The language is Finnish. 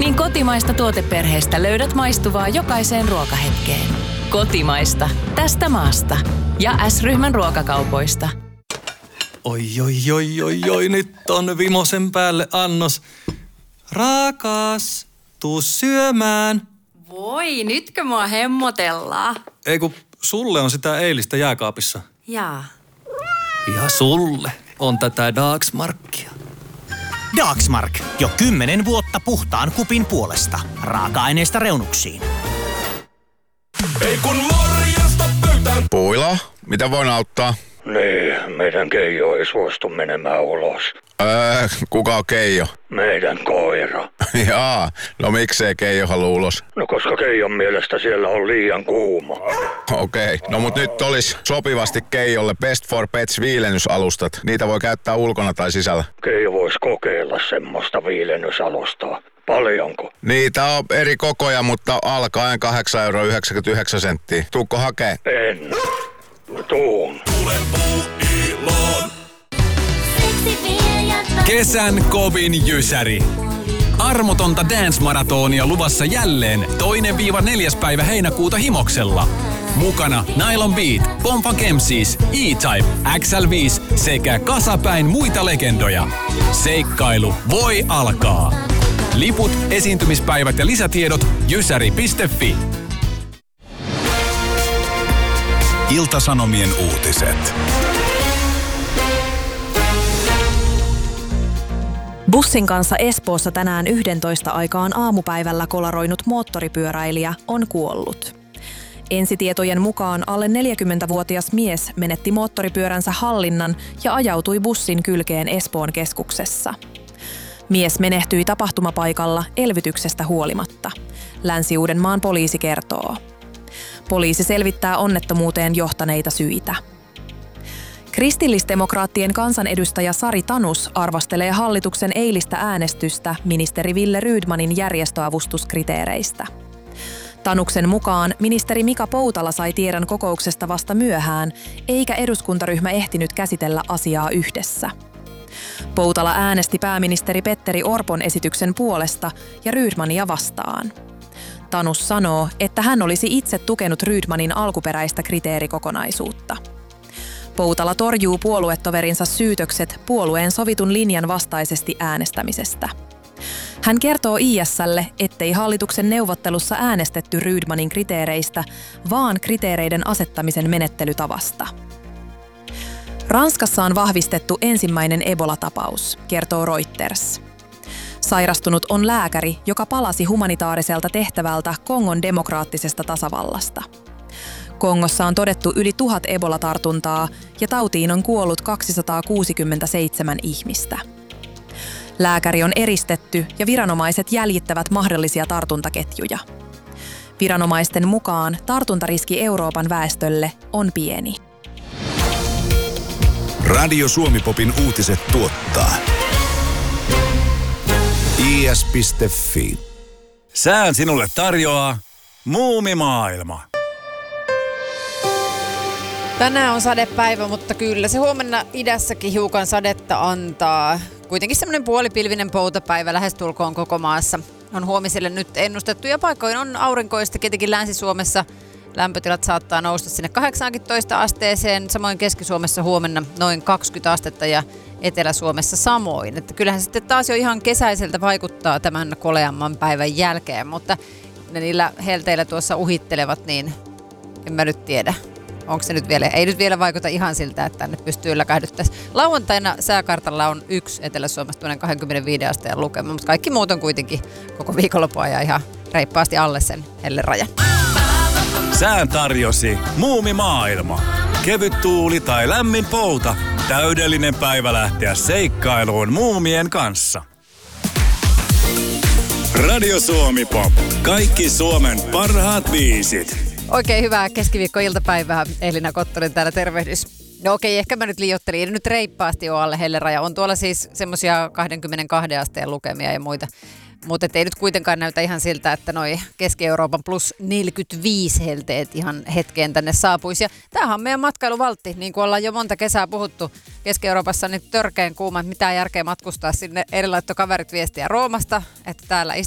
Niin kotimaista tuoteperheestä löydät maistuvaa jokaiseen ruokahetkeen. Kotimaista. Tästä maasta. Ja S-ryhmän ruokakaupoista. Oi, nyt on vimosen päälle annos. Rakas, tuu syömään. Voi, nytkö mua hemmotellaan? Ei kun sulle on sitä eilistä jääkaapissa. Jaa. Ja sulle on tätä Dagsmarkia. Dagsmark. Jo 10 vuotta puhtaan kupin puolesta. Raaka-aineista reunuksiin. Ei kun morjesta pöytään. Puila, mitä voin auttaa? Niin, meidän Keijo ei suostu menemään ulos. Kuka on Keijo? Meidän koira. Jaa, no miksei Keijo halua ulos? No koska Keijon mielestä siellä on liian kuuma. Okei, no mut nyt olisi sopivasti Keijolle Best for Pets viilennysalustat. Niitä voi käyttää ulkona tai sisällä. Keijo voisi kokeilla semmoista viilennysalustaa. Paljonko? Niitä on eri kokoja, mutta alkaen 8,99 €. Tuukko hakee? En. Tuun. Tule Puuiloon. Kesän kovin jysäri. Armotonta dance-maratonia luvassa jälleen 2-4. päivä heinäkuuta Himoksella. Mukana Nylon Beat, Pompa Kemsis, E-Type, XL5 sekä kasapäin muita legendoja. Seikkailu voi alkaa. Liput, esiintymispäivät ja lisätiedot jysäri.fi. Ilta-Sanomien uutiset. Bussin kanssa Espoossa tänään 11 aikaan aamupäivällä kolaroinut moottoripyöräilijä on kuollut. Ensitietojen mukaan alle 40-vuotias mies menetti moottoripyöränsä hallinnan ja ajautui bussin kylkeen Espoon keskuksessa. Mies menehtyi tapahtumapaikalla elvytyksestä huolimatta. Länsi-Uudenmaan poliisi kertoo. Poliisi selvittää onnettomuuteen johtaneita syitä. Kristillisdemokraattien kansanedustaja Sari Tanus arvostelee hallituksen eilistä äänestystä ministeri Wille Rydmanin järjestöavustuskriteereistä. Tanuksen mukaan ministeri Mika Poutala sai tiedon kokouksesta vasta myöhään, eikä eduskuntaryhmä ehtinyt käsitellä asiaa yhdessä. Poutala äänesti pääministeri Petteri Orpon esityksen puolesta ja Rydmania vastaan. Tanus sanoo, että hän olisi itse tukenut Rydmanin alkuperäistä kriteerikokonaisuutta. Poutala torjuu puoluetoverinsa syytökset puolueen sovitun linjan vastaisesti äänestämisestä. Hän kertoo IS:lle, ettei hallituksen neuvottelussa äänestetty Rydmanin kriteereistä, vaan kriteereiden asettamisen menettelytavasta. Ranskassa on vahvistettu ensimmäinen Ebola-tapaus, kertoo Reuters. Sairastunut on lääkäri, joka palasi humanitaariselta tehtävältä Kongon demokraattisesta tasavallasta. Kongossa on todettu yli 1000 Ebola-tartuntaa ja tautiin on kuollut 267 ihmistä. Lääkäri on eristetty ja viranomaiset jäljittävät mahdollisia tartuntaketjuja. Viranomaisten mukaan tartuntariski Euroopan väestölle on pieni. Radio Suomi-popin uutiset tuottaa is.fi. Sään sinulle tarjoaa Muumimaailma. Tänään on sadepäivä, mutta kyllä se huomenna idässäkin hiukan sadetta antaa. Kuitenkin semmoinen puolipilvinen poutapäivä lähestulkoon koko maassa on huomiselle nyt ennustettu ja paikoin on aurinkoista, tietenkin Länsi-Suomessa lämpötilat saattaa nousta sinne 18 asteeseen, samoin Keski-Suomessa huomenna noin 20 astetta ja Etelä-Suomessa samoin. Että kyllähän sitten taas jo ihan kesäiseltä vaikuttaa tämän koleamman päivän jälkeen, mutta ne niillä helteillä tuossa uhittelevat, niin en mä nyt tiedä. Onko se nyt vielä, ei nyt vielä vaikuta ihan siltä, että tänne pystyy ylläkähdyttäisiin. Lauantaina sääkartalla on 1 Etelä-Suomessa 25 asteen lukema, mutta kaikki muut on kuitenkin koko viikonlopun ajan ihan reippaasti alle sen hellerajan. Sään tarjosi Muumimaailma. Kevyt tuuli tai lämmin pouta. Täydellinen päivä lähteä seikkailuun muumien kanssa. Radio Suomi Pop. Kaikki Suomen parhaat biisit. Oikein hyvää keskiviikkoiltapäivää. Elina Kottonen täällä, tervehdys. No okei, ehkä mä nyt liioittelin. Ei nyt reippaasti ole alle helleraja. On tuolla siis semmosia 22 asteen lukemia ja muita. Mutta ei nyt kuitenkaan näytä ihan siltä, että noi Keski-Euroopan plus 45 helteet ihan hetkeen tänne saapuisi. Ja tämähän on meidän matkailuvaltti, niin kuin ollaan jo monta kesää puhuttu. Keski-Euroopassa on nyt törkeän kuuma, että mitään järkeä matkustaa sinne. Eri laittoi kaverit viestiä Roomasta, että täällä